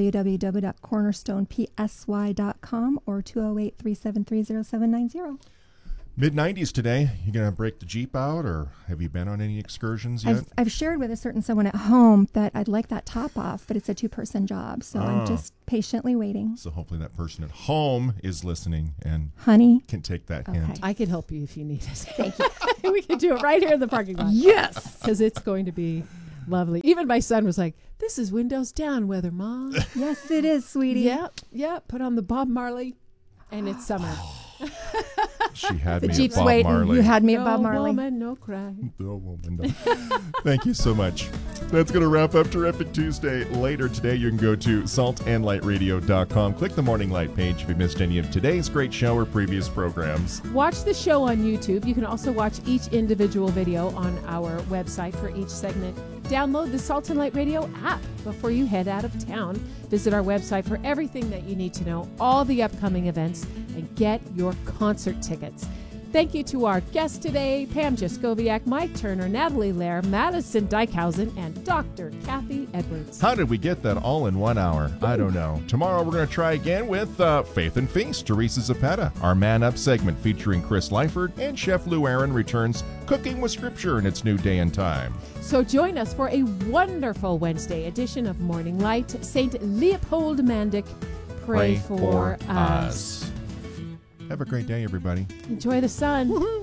www.cornerstonepsy.com or 208-373-0790. Mid-90s today. You going to break the Jeep out, or have you been on any excursions yet? I've shared with a certain someone at home that I'd like that top off, but it's a 2-person job, so I'm just patiently waiting. So hopefully that person at home is listening and Honey, can take that hint. I could help you if you need it. thank you. We can do it right here in the parking lot. Yes! Because it's going to be lovely. Even my son was like, this is windows down weather, Mom. Yes, it is, sweetie. Yep. Put on the Bob Marley, and it's summer. She had The me Jeep's at Bob waiting. Marley. You had me at No Bob Marley. woman, no cry. No woman, no. Thank you so much. That's going to wrap up Terrific Tuesday. Later today, you can go to saltandlightradio.com. Click the Morning Light page if you missed any of today's great show or previous programs. Watch the show on YouTube. You can also watch each individual video on our website for each segment. Download the Salt and Light Radio app before you head out of town. Visit our website for everything that you need to know, all the upcoming events, and get your concert tickets. Thank you to our guests today, Pam Jaskowiak, Mike Turner, Natalie Lair, Madison Dykehausen, and Dr. Kathy Edwards. How did we get that all in 1 hour? I don't know. Tomorrow we're going to try again with Faith and Feast, Teresa Zapata. Our Man Up segment featuring Chris Lyford, and Chef Lou Aaron returns Cooking with Scripture in its new day and time. So join us for a wonderful Wednesday edition of Morning Light. St. Leopold Mandic, pray for us. Have a great day, everybody. Enjoy the sun. Woohoo!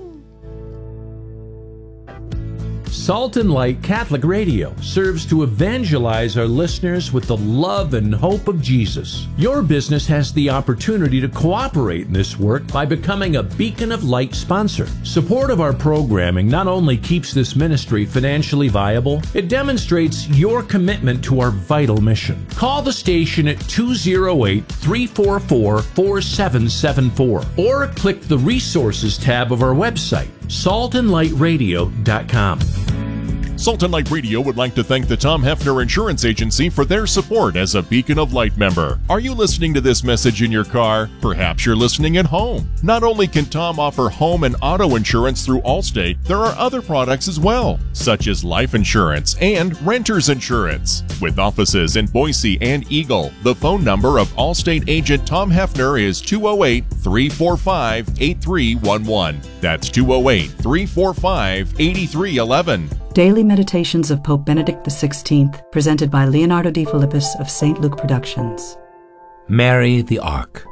Salt and Light Catholic Radio serves to evangelize our listeners with the love and hope of Jesus. Your business has the opportunity to cooperate in this work by becoming a Beacon of Light sponsor. Support of our programming not only keeps this ministry financially viable, it demonstrates your commitment to our vital mission. Call the station at 208-344-4774 or click the Resources tab of our website, saltandlightradio.com. Salt and Light Radio would like to thank the Tom Hefner Insurance Agency for their support as a Beacon of Light member. Are you listening to this message in your car? Perhaps you're listening at home. Not only can Tom offer home and auto insurance through Allstate, there are other products as well, such as life insurance and renter's insurance. With offices in Boise and Eagle, the phone number of Allstate agent Tom Hefner is 208-345-8311. That's 208-345-8311. Daily Meditations of Pope Benedict XVI, presented by Leonardo Di Philippis of St. Luke Productions. Mary the Ark.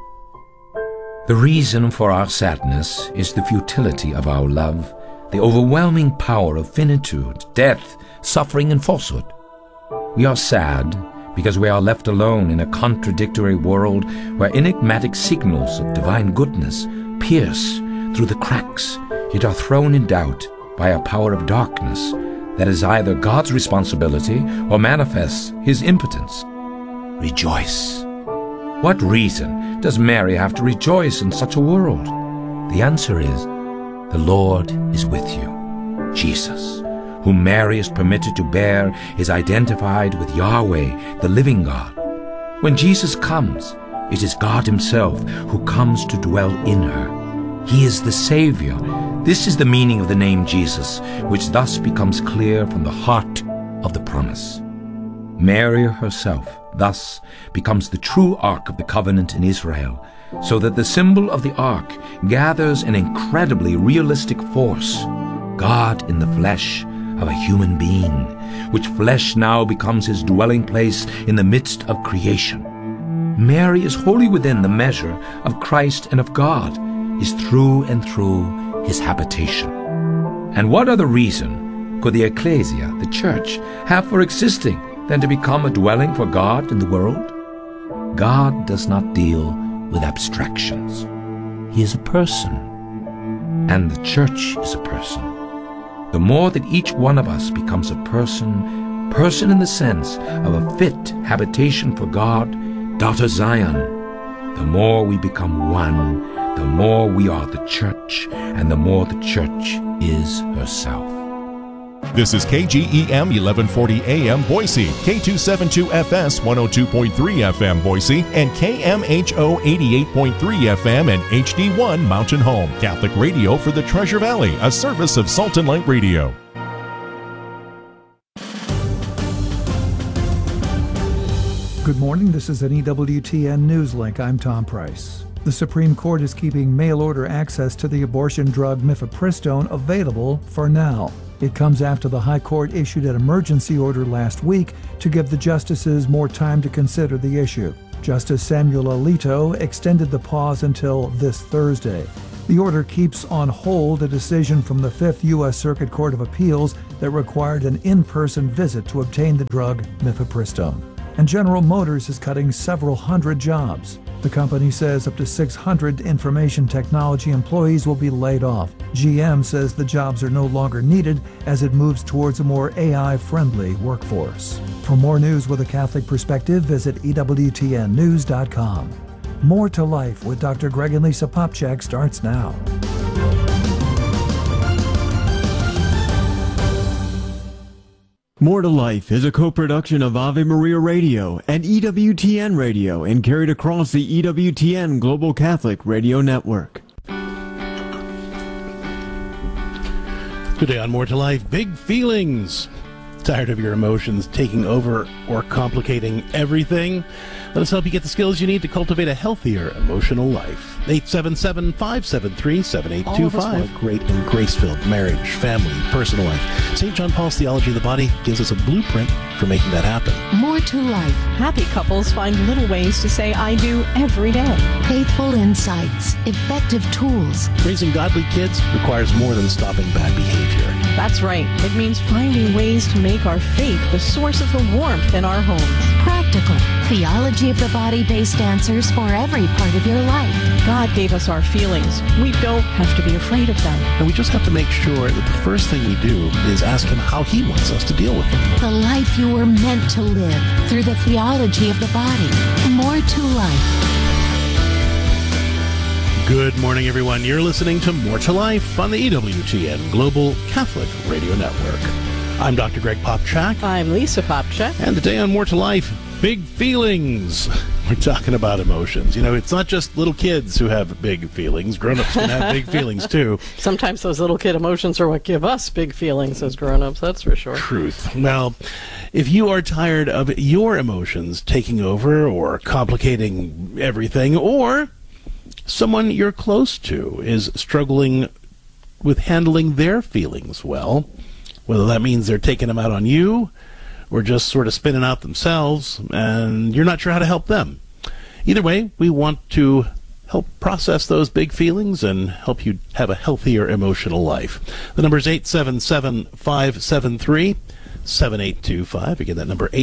The reason for our sadness is the futility of our love, the overwhelming power of finitude, death, suffering, and falsehood. We are sad because we are left alone in a contradictory world where enigmatic signals of divine goodness pierce through the cracks, yet are thrown in doubt by a power of darkness that is either God's responsibility or manifests his impotence. Rejoice. What reason does Mary have to rejoice in such a world? The answer is, the Lord is with you. Jesus, whom Mary is permitted to bear, is identified with Yahweh, the living God. When Jesus comes, it is God himself who comes to dwell in her. He is the Savior. This is the meaning of the name Jesus, which thus becomes clear from the heart of the promise. Mary herself thus becomes the true Ark of the Covenant in Israel, so that the symbol of the Ark gathers an incredibly realistic force, God in the flesh of a human being, which flesh now becomes his dwelling place in the midst of creation. Mary is wholly within the measure of Christ and of God, is through and through his habitation. And what other reason could the ecclesia, the church, have for existing than to become a dwelling for God in the world? God does not deal with abstractions. He is a person, and the church is a person. The more that each one of us becomes a person in the sense of a fit habitation for God, daughter Zion, the more we become one, the more we are the church, and the more the church is herself. This is KGEM 1140 AM Boise, K272FS 102.3 FM Boise, and KMHO 88.3 FM and HD1 Mountain Home. Catholic radio for the Treasure Valley, a service of Salt and Light Radio. Good morning, this is an EWTN News Link. I'm Tom Price. The Supreme Court is keeping mail-order access to the abortion drug mifepristone available for now. It comes after the High Court issued an emergency order last week to give the justices more time to consider the issue. Justice Samuel Alito extended the pause until this Thursday. The order keeps on hold a decision from the Fifth U.S. Circuit Court of Appeals that required an in-person visit to obtain the drug mifepristone. And General Motors is cutting several hundred jobs. The company says up to 600 information technology employees will be laid off. GM says the jobs are no longer needed as it moves towards a more AI-friendly workforce. For more news with a Catholic perspective, visit EWTNnews.com. More to Life with Dr. Greg and Lisa Popcak starts now. More to Life is a co-production of Ave Maria Radio and EWTN Radio and carried across the EWTN Global Catholic Radio Network. Today on More to Life, big feelings. Tired of your emotions taking over or complicating everything? Let us help you get the skills you need to cultivate a healthier emotional life. 877-573-7825. All of us want a great and grace-filled marriage, family, personal life. St. John Paul's Theology of the Body gives us a blueprint for making that happen. More to Life. Happy couples find little ways to say I do every day. Faithful insights, effective tools. Raising godly kids requires more than stopping bad behavior. That's right. It means finding ways to make our faith the source of the warmth in our homes. Practical. Theology of the Body-based answers for every part of your life. God gave us our feelings. We don't have to be afraid of them. And we just have to make sure that the first thing we do is ask Him how He wants us to deal with them. The life you were meant to live through the theology of the body. More to Life. Good morning, everyone. You're listening to More to Life on the EWTN Global Catholic Radio Network. I'm Dr. Greg Popcak. I'm Lisa Popcak. And today on More to Life, big feelings. We're talking about emotions. You know, it's not just little kids who have big feelings. Grown-ups can have big feelings, too. Sometimes those little kid emotions are what give us big feelings as grown-ups, that's for sure. Truth. Well, if you are tired of your emotions taking over or complicating everything, or someone you're close to is struggling with handling their feelings well, whether that means they're taking them out on you or just sort of spinning out themselves, and you're not sure how to help them. Either way, we want to help process those big feelings and help you have a healthier emotional life. The number is 877-573-7825. Again, that number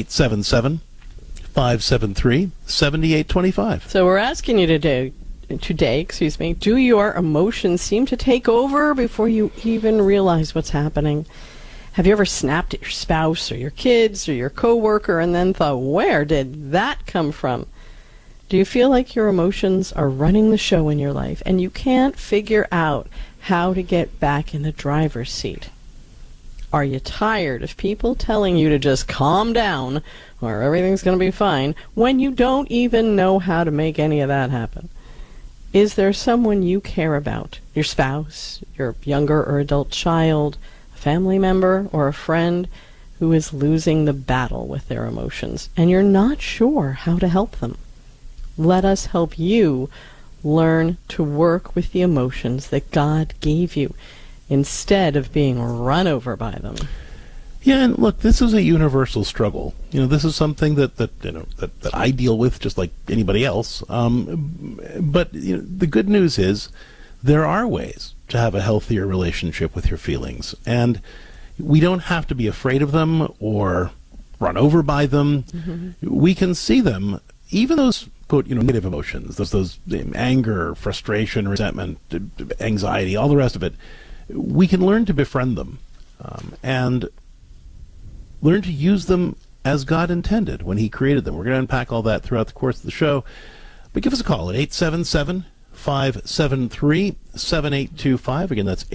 877-573-7825. So we're asking you today, do your emotions seem to take over before you even realize what's happening? Have you ever snapped at your spouse or your kids or your coworker and then thought, where did that come from? Do you feel like your emotions are running the show in your life and you can't figure out how to get back in the driver's seat? Are you tired of people telling you to just calm down or everything's going to be fine when you don't even know how to make any of that happen? Is there someone you care about, your spouse, your younger or adult child, a family member, or a friend who is losing the battle with their emotions, and you're not sure how to help them? Let us help you learn to work with the emotions that God gave you instead of being run over by them. Yeah, and look, this is a universal struggle. You know, this is something that I deal with just like anybody else. But you know, the good news is there are ways to have a healthier relationship with your feelings, and we don't have to be afraid of them or run over by them. Mm-hmm. We can see them, even those quote, negative emotions, those anger, frustration, resentment, anxiety, all the rest of it. We can learn to befriend them, and learn to use them as God intended when He created them. We're going to unpack all that throughout the course of the show. But give us a call at 877-573-7825. Again, that's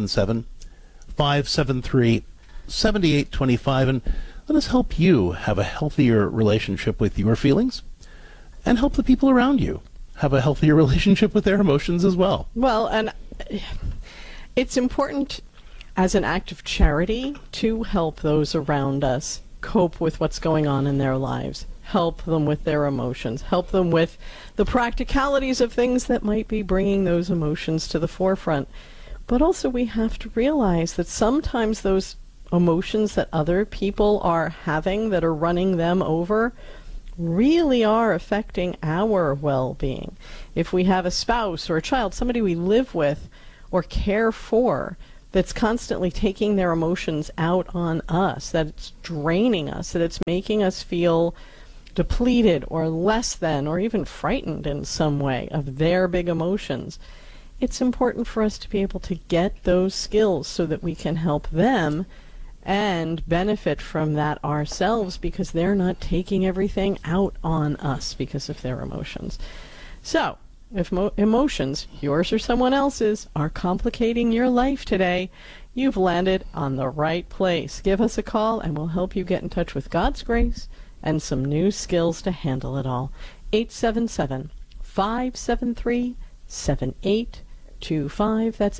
877-573-7825. And let us help you have a healthier relationship with your feelings and help the people around you have a healthier relationship with their emotions as well. Well, and it's important as an act of charity to help those around us cope with what's going on in their lives. help them with their emotions, help them with the practicalities of things that might be bringing those emotions to the forefront. But also we have to realize that sometimes those emotions that other people are having that are running them over really are affecting our well-being. If we have a spouse or a child, somebody we live with or care for, that's constantly taking their emotions out on us, that it's draining us, that it's making us feel depleted or less than or even frightened in some way of their big emotions, it's important for us to be able to get those skills so that we can help them and benefit from that ourselves, because they're not taking everything out on us because of their emotions. So, if emotions, yours or someone else's, are complicating your life today, you've landed on the right place. Give us a call and we'll help you get in touch with God's grace and some new skills to handle it all. 877-573-7825. That's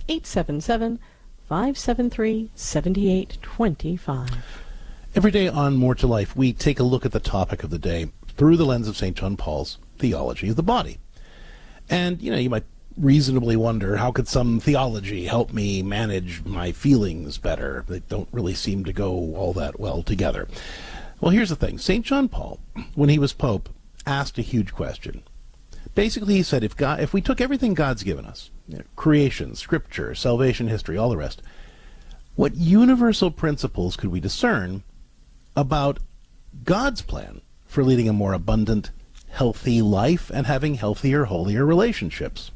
877-573-7825. Every day on More to Life, we take a look at the topic of the day through the lens of St. John Paul's theology of the body. And, you might reasonably wonder, how could some theology help me manage my feelings better? They don't really seem to go all that well together. Well, here's the thing. St. John Paul, when he was Pope, asked a huge question. Basically, he said, if we took everything God's given us, creation, scripture, salvation history, all the rest, what universal principles could we discern about God's plan for leading a more abundant, healthy life and having healthier, holier relationships?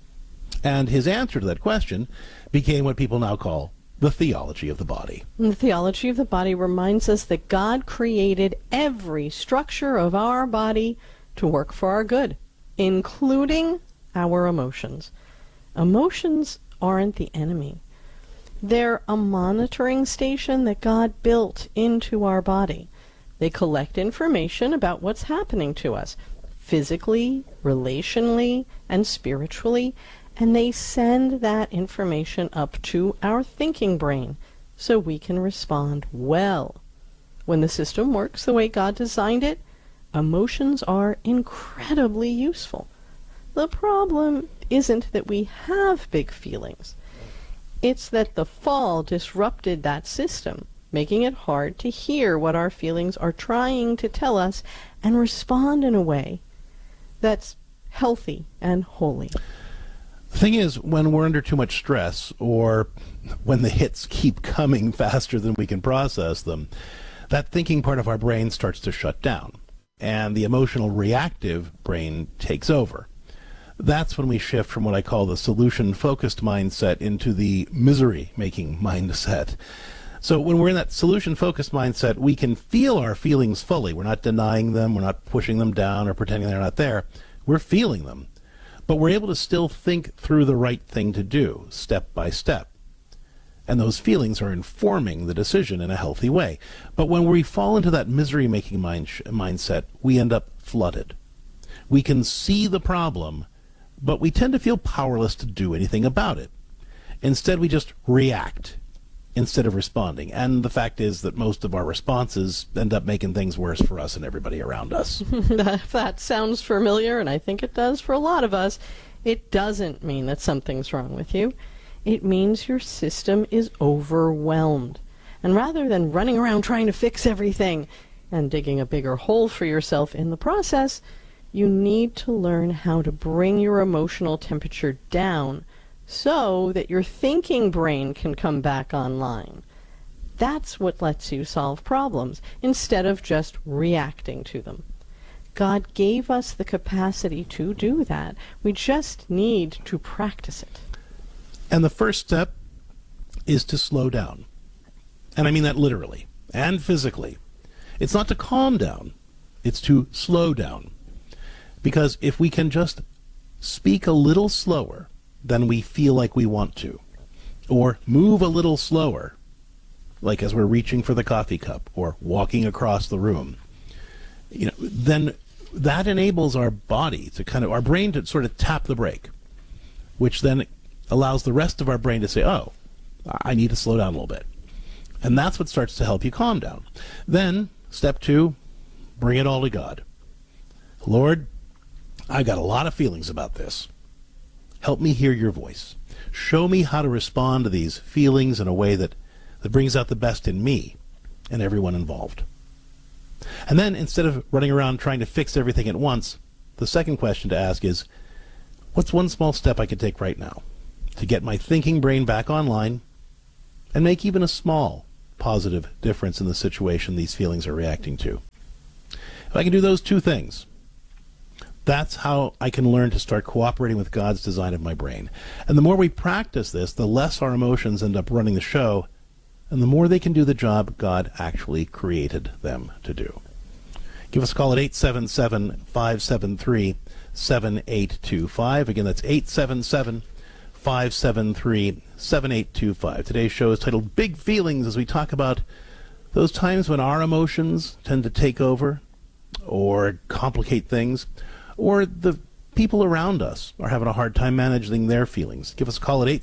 And his answer to that question became what people now call the theology of the body. And the theology of the body reminds us that God created every structure of our body to work for our good, including our emotions. Emotions aren't the enemy. They're a monitoring station that God built into our body. They collect information about what's happening to us, physically, relationally, and spiritually, and they send that information up to our thinking brain so we can respond well. When the system works the way God designed it, emotions are incredibly useful. The problem isn't that we have big feelings. It's that the fall disrupted that system, making it hard to hear what our feelings are trying to tell us and respond in a way that's healthy and holy. The thing is, when we're under too much stress, or when the hits keep coming faster than we can process them, that thinking part of our brain starts to shut down, and the emotional reactive brain takes over. That's when we shift from what I call the solution-focused mindset into the misery-making mindset. So when we're in that solution-focused mindset, we can feel our feelings fully. We're not denying them, we're not pushing them down or pretending they're not there. We're feeling them. But we're able to still think through the right thing to do, step by step. And those feelings are informing the decision in a healthy way. But when we fall into that misery-making mindset, we end up flooded. We can see the problem, but we tend to feel powerless to do anything about it. Instead, we just react instead of responding. And the fact is that most of our responses end up making things worse for us and everybody around us. That sounds familiar, and I think it does for a lot of us. It doesn't mean that something's wrong with you. It means your system is overwhelmed. And rather than running around trying to fix everything and digging a bigger hole for yourself in the process, you need to learn how to bring your emotional temperature down so that your thinking brain can come back online. That's what lets you solve problems instead of just reacting to them. God gave us the capacity to do that. We just need to practice it. And the first step is to slow down. And I mean that literally and physically. It's not to calm down, it's to slow down. Because if we can just speak a little slower than we feel like we want to, or move a little slower, like as we're reaching for the coffee cup or walking across the room, then that enables our body to our brain to sort of tap the brake, which then allows the rest of our brain to say, oh, I need to slow down a little bit. And that's what starts to help you calm down. Then, step 2, bring it all to God. Lord, I've got a lot of feelings about this. Help me hear your voice. Show me how to respond to these feelings in a way that brings out the best in me and everyone involved. And then, instead of running around trying to fix everything at once, the second question to ask is, what's one small step I can take right now to get my thinking brain back online and make even a small positive difference in the situation these feelings are reacting to? If I can do those two things, that's how I can learn to start cooperating with God's design of my brain. And the more we practice this, the less our emotions end up running the show, and the more they can do the job God actually created them to do. Give us a call at 877-573-7825. Again, that's 877-573-7825. Today's show is titled Big Feelings, as we talk about those times when our emotions tend to take over or complicate things, or the people around us are having a hard time managing their feelings. Give us a call at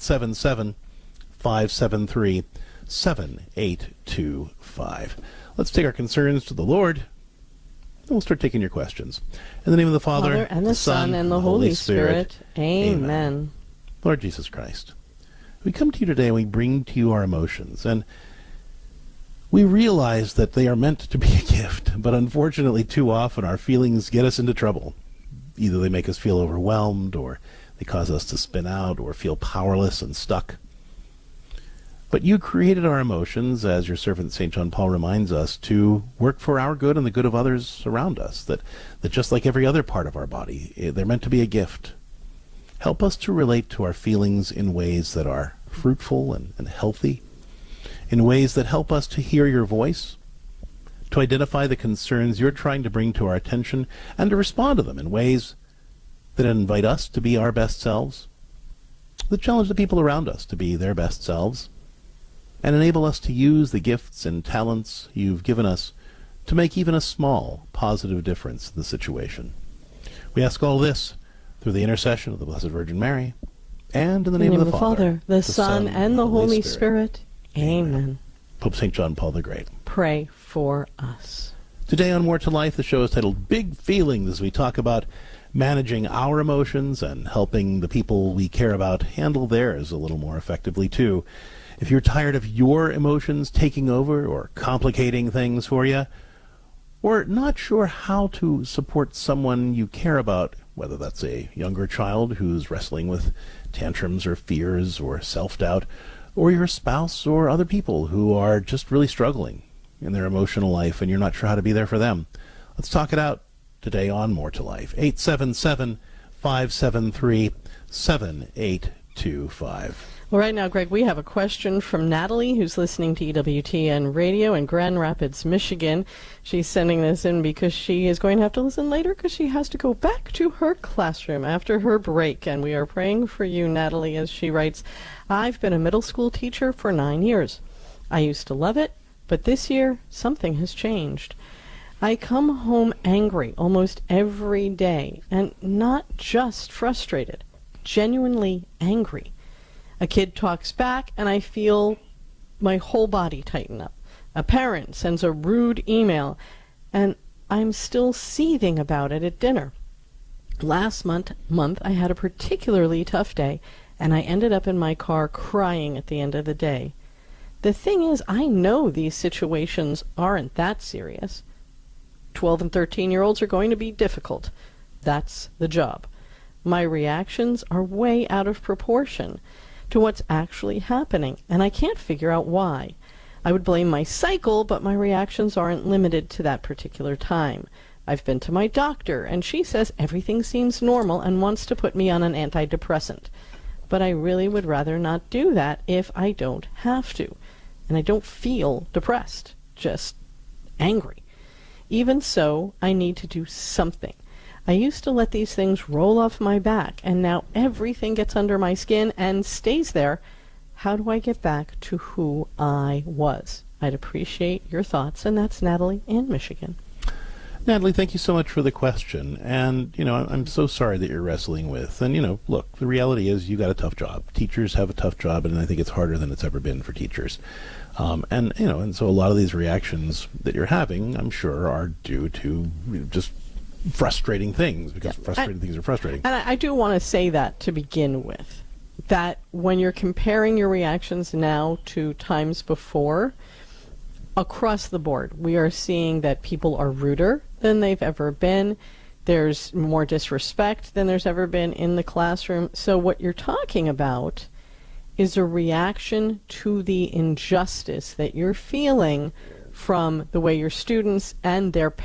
877-573-7825. Let's take our concerns to the Lord, and we'll start taking your questions. In the name of the Father and the Son, and the Holy Spirit. Amen. Lord Jesus Christ, we come to you today and we bring to you our emotions, and we realize that they are meant to be a gift, but unfortunately too often our feelings get us into trouble. Either they make us feel overwhelmed, or they cause us to spin out, or feel powerless and stuck. But you created our emotions, as your servant St. John Paul reminds us, to work for our good and the good of others around us, that just like every other part of our body, they're meant to be a gift. Help us to relate to our feelings in ways that are fruitful and healthy, in ways that help us to hear your voice, to identify the concerns you're trying to bring to our attention, and to respond to them in ways that invite us to be our best selves, that challenge the people around us to be their best selves, and enable us to use the gifts and talents you've given us to make even a small positive difference in the situation. We ask all this through the intercession of the Blessed Virgin Mary, and in the name of the Father, the Son, and the Holy Spirit. Amen. Pope St. John Paul the Great, pray for us. Today on More to Life, the show is titled Big Feelings, as we talk about managing our emotions and helping the people we care about handle theirs a little more effectively, too. If you're tired of your emotions taking over or complicating things for you, or not sure how to support someone you care about, whether that's a younger child who's wrestling with tantrums or fears or self-doubt, or your spouse or other people who are just really struggling in their emotional life and you're not sure how to be there for them, let's talk it out today on More to Life. 877-573-7825. Well, right now, Greg, we have a question from Natalie, who's listening to EWTN Radio in Grand Rapids, Michigan. She's sending this in because she is going to have to listen later because she has to go back to her classroom after her break. And we are praying for you, Natalie, as she writes, I've been a middle school teacher for 9 years. I used to love it, but this year something has changed. I come home angry almost every day, and not just frustrated, genuinely angry. A kid talks back, and I feel my whole body tighten up. A parent sends a rude email, and I'm still seething about it at dinner. Last month, I had a particularly tough day, and I ended up in my car crying at the end of the day. The thing is, I know these situations aren't that serious. 12 and 13-year-olds are going to be difficult. That's the job. My reactions are way out of proportion to what's actually happening, and I can't figure out why. I would blame my cycle, but my reactions aren't limited to that particular time. I've been to my doctor, and she says everything seems normal and wants to put me on an antidepressant. But I really would rather not do that if I don't have to. And I don't feel depressed, just angry. Even so, I need to do something. I used to let these things roll off my back, and now everything gets under my skin and stays there. How do I get back to who I was? I'd appreciate your thoughts, and that's Natalie in Michigan. Natalie, thank you so much for the question. And, I'm so sorry that you're wrestling with. And, look, the reality is you got a tough job. Teachers have a tough job, and I think it's harder than it's ever been for teachers. And so a lot of these reactions that you're having, I'm sure, are due to just frustrating things, because frustrating things are frustrating. And I do want to say that to begin with, that when you're comparing your reactions now to times before, across the board, we are seeing that people are ruder than they've ever been. There's more disrespect than there's ever been in the classroom. So what you're talking about is a reaction to the injustice that you're feeling from the way your students and their